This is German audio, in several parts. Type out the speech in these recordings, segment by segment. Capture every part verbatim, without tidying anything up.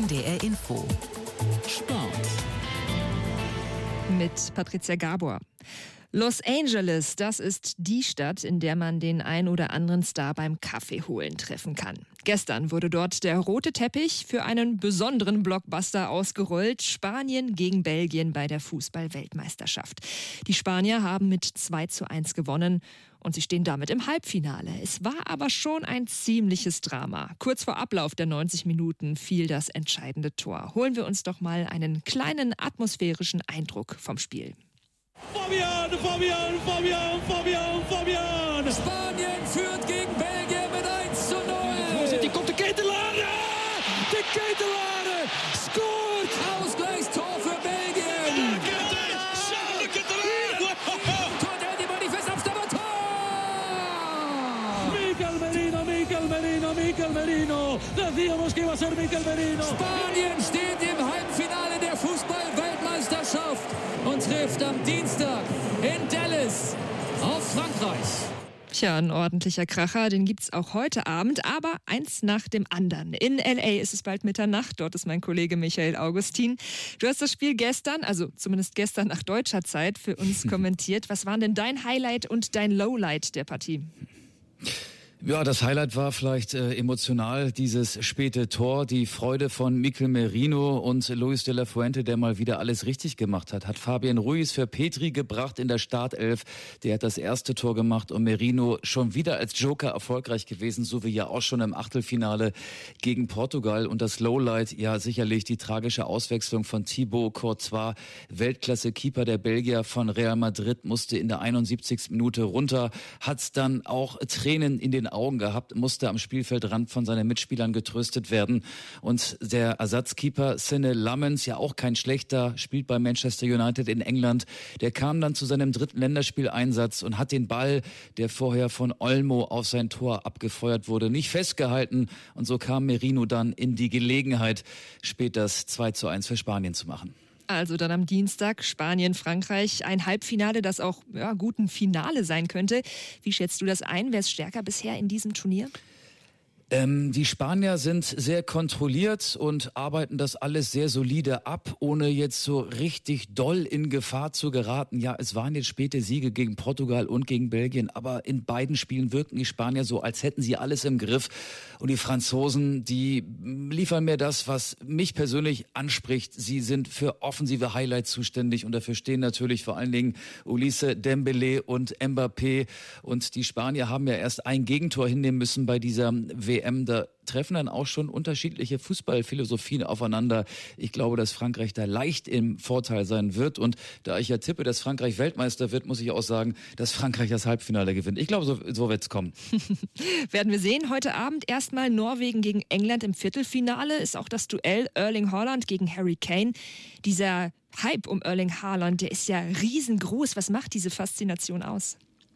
N D R Info. Sport. Mit Patricia Gabor. Los Angeles, das ist die Stadt, in der man den ein oder anderen Star beim Kaffee holen treffen kann. Gestern wurde dort der rote Teppich für einen besonderen Blockbuster ausgerollt. Spanien gegen Belgien bei der Fußball-Weltmeisterschaft. Die Spanier haben mit zwei zu eins gewonnen und sie stehen damit im Halbfinale. Es war aber schon ein ziemliches Drama. Kurz vor Ablauf der neunzig Minuten fiel das entscheidende Tor. Holen wir uns doch mal einen kleinen atmosphärischen Eindruck vom Spiel. Fabian, Fabian, Fabian, Fabian, Fabian! Spanien führt gegen Belgien mit eins zu null! Die kommt de Ketelare! De Ketelare! Scoort! Ausgleichstor für Belgien! Tor die manifest Abstauber, Tor! Mikel Merino, Mikel Merino, Mikel Merino! Decíamos que iba a ser Mikel Merino! Spanien steht im Halbfinale der Fußball-Weltmeisterschaft und trifft am Dienstag in Dallas auf Frankreich. Tja, ein ordentlicher Kracher, den gibt's auch heute Abend, aber eins nach dem anderen. In L A ist es bald Mitternacht, dort ist mein Kollege Michael Augustin. Du hast das Spiel gestern, also zumindest gestern nach deutscher Zeit, für uns kommentiert. Was waren denn dein Highlight und dein Lowlight der Partie? Ja, das Highlight war vielleicht äh, emotional dieses späte Tor, die Freude von Mikel Merino und Luis de la Fuente, der mal wieder alles richtig gemacht hat. Hat Fabian Ruiz für Petri gebracht in der Startelf. Der hat das erste Tor gemacht und Merino schon wieder als Joker erfolgreich gewesen, so wie ja auch schon im Achtelfinale gegen Portugal. Und das Lowlight, ja sicherlich die tragische Auswechslung von Thibaut Courtois, Weltklasse-Keeper der Belgier von Real Madrid, musste in der einundsiebzigsten Minute runter, hat's dann auch Tränen in den Augen gehabt, musste am Spielfeldrand von seinen Mitspielern getröstet werden. Und der Ersatzkeeper Senne Lammens, ja auch kein schlechter, spielt bei Manchester United in England, der kam dann zu seinem dritten Länderspieleinsatz und hat den Ball, der vorher von Olmo auf sein Tor abgefeuert wurde, nicht festgehalten. Und so kam Merino dann in die Gelegenheit, später das zwei zu eins für Spanien zu machen. Also dann am Dienstag Spanien, Frankreich, ein Halbfinale, das auch ja, gut ein Finale sein könnte. Wie schätzt du das ein? Wer ist stärker bisher in diesem Turnier? Ähm, die Spanier sind sehr kontrolliert und arbeiten das alles sehr solide ab, ohne jetzt so richtig doll in Gefahr zu geraten. Ja, es waren jetzt späte Siege gegen Portugal und gegen Belgien, aber in beiden Spielen wirken die Spanier so, als hätten sie alles im Griff. Und die Franzosen, die liefern mir das, was mich persönlich anspricht. Sie sind für offensive Highlights zuständig und dafür stehen natürlich vor allen Dingen Ulisse, Dembélé und Mbappé. Und die Spanier haben ja erst ein Gegentor hinnehmen müssen bei dieser W M. Da treffen dann auch schon unterschiedliche Fußballphilosophien aufeinander. Ich glaube, dass Frankreich da leicht im Vorteil sein wird. Und da ich ja tippe, dass Frankreich Weltmeister wird, muss ich auch sagen, dass Frankreich das Halbfinale gewinnt. Ich glaube, so, so wird es kommen. Werden wir sehen. Heute Abend erstmal Norwegen gegen England im Viertelfinale. Ist auch das Duell Erling Haaland gegen Harry Kane. Dieser Hype um Erling Haaland, der ist ja riesengroß. Was macht diese Faszination aus?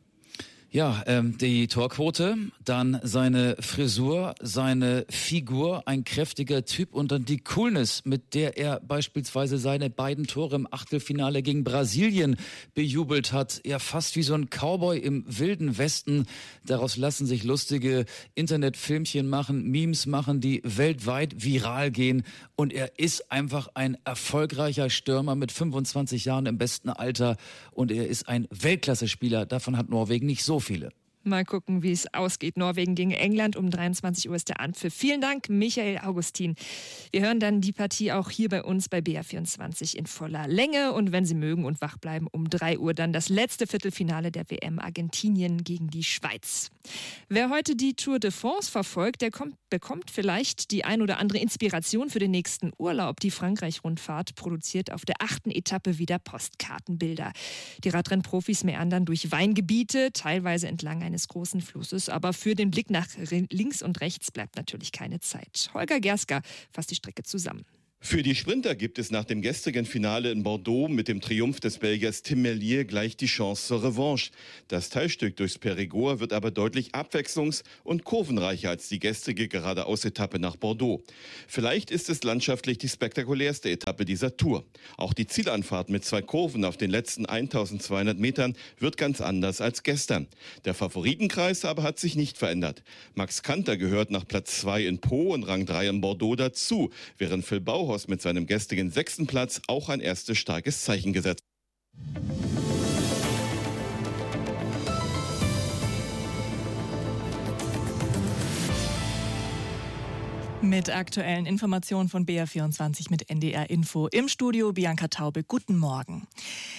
Ja, ähm, die Torquote, dann seine Frisur, seine Figur, ein kräftiger Typ und dann die Coolness, mit der er beispielsweise seine beiden Tore im Achtelfinale gegen Brasilien bejubelt hat. Ja, fast wie so ein Cowboy im wilden Westen. Daraus lassen sich lustige Internetfilmchen machen, Memes machen, die weltweit viral gehen. Und er ist einfach ein erfolgreicher Stürmer mit fünfundzwanzig Jahren im besten Alter. Und er ist ein Weltklasse-Spieler. Davon hat Norwegen nicht so viele. Mal gucken, wie es ausgeht. Norwegen gegen England. Um dreiundzwanzig Uhr ist der Anpfiff. Vielen Dank, Michael Augustin. Wir hören dann die Partie auch hier bei uns bei B R vierundzwanzig in voller Länge. Und wenn Sie mögen und wach bleiben, um drei Uhr dann das letzte Viertelfinale der W M Argentinien gegen die Schweiz. Wer heute die Tour de France verfolgt, der kommt, bekommt vielleicht die ein oder andere Inspiration für den nächsten Urlaub. Die Frankreich-Rundfahrt produziert auf der achten Etappe wieder Postkartenbilder. Die Radrennprofis meandern durch Weingebiete, teilweise entlang eines großen Flusses, aber für den Blick nach links und rechts bleibt natürlich keine Zeit. Holger Gerska fasst die Strecke zusammen. Für die Sprinter gibt es nach dem gestrigen Finale in Bordeaux mit dem Triumph des Belgiers Tim Merlier gleich die Chance zur Revanche. Das Teilstück durchs Périgord wird aber deutlich abwechslungs- und kurvenreicher als die gestrige Geradeaus-Etappe nach Bordeaux. Vielleicht ist es landschaftlich die spektakulärste Etappe dieser Tour. Auch die Zielanfahrt mit zwei Kurven auf den letzten eintausendzweihundert Metern wird ganz anders als gestern. Der Favoritenkreis aber hat sich nicht verändert. Max Kanter gehört nach Platz zwei in Pau und Rang drei in Bordeaux dazu, während Phil Bauhaus mit seinem gestrigen sechsten Platz auch ein erstes starkes Zeichen gesetzt. Mit aktuellen Informationen von B R vierundzwanzig mit N D R Info. Im Studio Bianca Taube. Guten Morgen.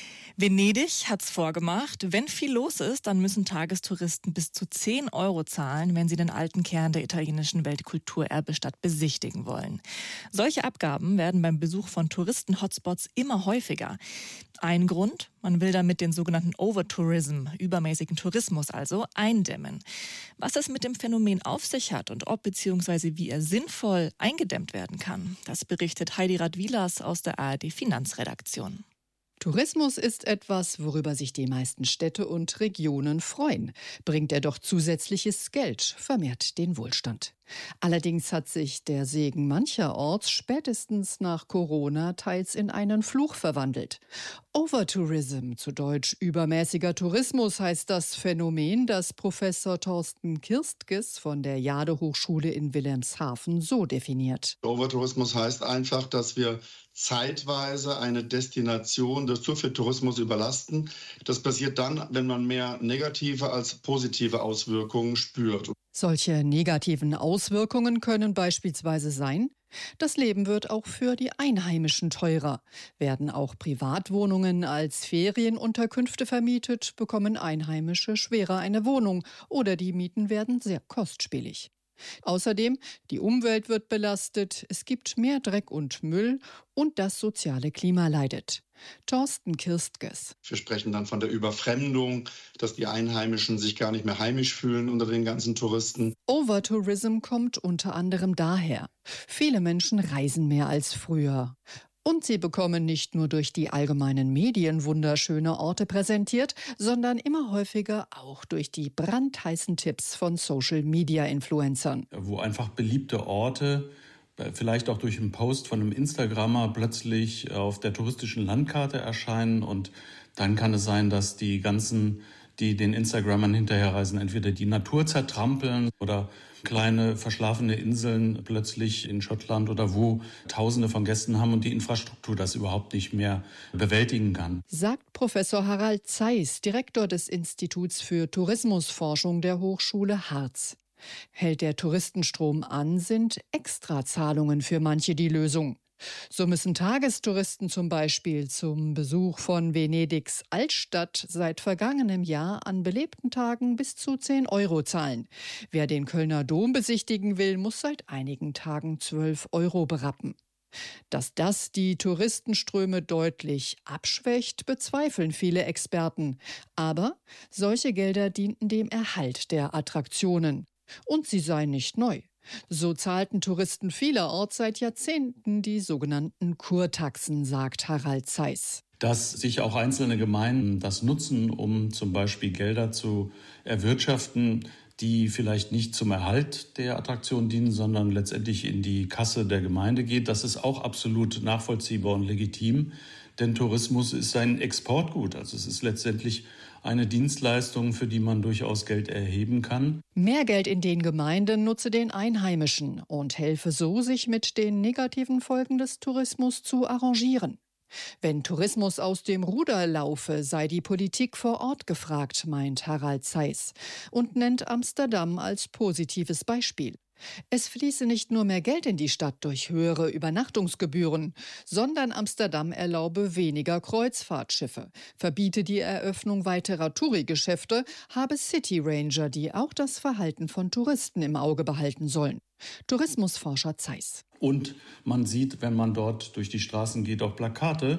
Venedig hat's vorgemacht. Wenn viel los ist, dann müssen Tagestouristen bis zu zehn Euro zahlen, wenn sie den alten Kern der italienischen Weltkulturerbestadt besichtigen wollen. Solche Abgaben werden beim Besuch von Touristen-Hotspots immer häufiger. Ein Grund, man will damit den sogenannten Overtourism, übermäßigen Tourismus also, eindämmen. Was es mit dem Phänomen auf sich hat und ob bzw. wie er sinnvoll eingedämmt werden kann, das berichtet Heidi Radwilas aus der A R D-Finanzredaktion. Tourismus ist etwas, worüber sich die meisten Städte und Regionen freuen. Bringt er doch zusätzliches Geld, vermehrt den Wohlstand. Allerdings hat sich der Segen mancherorts spätestens nach Corona teils in einen Fluch verwandelt. Overtourism, zu Deutsch übermäßiger Tourismus, heißt das Phänomen, das Professor Thorsten Kirstges von der Jade-Hochschule in Wilhelmshaven so definiert. Overtourismus heißt einfach, dass wir zeitweise eine Destination zu viel Tourismus überlasten. Das passiert dann, wenn man mehr negative als positive Auswirkungen spürt. Solche negativen Auswirkungen können beispielsweise sein: Das Leben wird auch für die Einheimischen teurer. Werden auch Privatwohnungen als Ferienunterkünfte vermietet, bekommen Einheimische schwerer eine Wohnung oder die Mieten werden sehr kostspielig. Außerdem, die Umwelt wird belastet, es gibt mehr Dreck und Müll und das soziale Klima leidet. Thorsten Kirstges. Wir sprechen dann von der Überfremdung, dass die Einheimischen sich gar nicht mehr heimisch fühlen unter den ganzen Touristen. Overtourism kommt unter anderem daher: Viele Menschen reisen mehr als früher. Und sie bekommen nicht nur durch die allgemeinen Medien wunderschöne Orte präsentiert, sondern immer häufiger auch durch die brandheißen Tipps von Social-Media-Influencern. Wo einfach beliebte Orte, vielleicht auch durch einen Post von einem Instagrammer, plötzlich auf der touristischen Landkarte erscheinen. Und dann kann es sein, dass die ganzen, die den Instagrammern hinterherreisen, entweder die Natur zertrampeln oder kleine verschlafene Inseln plötzlich in Schottland oder wo Tausende von Gästen haben und die Infrastruktur das überhaupt nicht mehr bewältigen kann. Sagt Professor Harald Zeiss, Direktor des Instituts für Tourismusforschung der Hochschule Harz. Hält der Touristenstrom an, sind Extrazahlungen für manche die Lösung. So müssen Tagestouristen zum Beispiel zum Besuch von Venedigs Altstadt seit vergangenem Jahr an belebten Tagen bis zu zehn Euro zahlen. Wer den Kölner Dom besichtigen will, muss seit einigen Tagen zwölf Euro berappen. Dass das die Touristenströme deutlich abschwächt, bezweifeln viele Experten. Aber solche Gelder dienten dem Erhalt der Attraktionen. Und sie seien nicht neu. So zahlten Touristen vielerorts seit Jahrzehnten die sogenannten Kurtaxen, sagt Harald Zeiss. Dass sich auch einzelne Gemeinden das nutzen, um zum Beispiel Gelder zu erwirtschaften, die vielleicht nicht zum Erhalt der Attraktion dienen, sondern letztendlich in die Kasse der Gemeinde geht, das ist auch absolut nachvollziehbar und legitim. Denn Tourismus ist ein Exportgut. Also es ist letztendlich eine Dienstleistung, für die man durchaus Geld erheben kann. Mehr Geld in den Gemeinden nutze den Einheimischen und helfe so, sich mit den negativen Folgen des Tourismus zu arrangieren. Wenn Tourismus aus dem Ruder laufe, sei die Politik vor Ort gefragt, meint Harald Zeiss und nennt Amsterdam als positives Beispiel. Es fließe nicht nur mehr Geld in die Stadt durch höhere Übernachtungsgebühren, sondern Amsterdam erlaube weniger Kreuzfahrtschiffe, verbiete die Eröffnung weiterer Touri-Geschäfte, habe City Ranger, die auch das Verhalten von Touristen im Auge behalten sollen. Tourismusforscher Zeiss. Und man sieht, wenn man dort durch die Straßen geht, auch Plakate,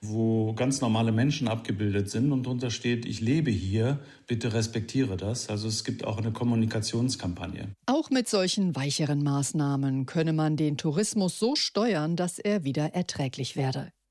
wo ganz normale Menschen abgebildet sind und drunter steht, ich lebe hier, bitte respektiere das. Also es gibt auch eine Kommunikationskampagne. Auch mit solchen weicheren Maßnahmen könne man den Tourismus so steuern, dass er wieder erträglich werde.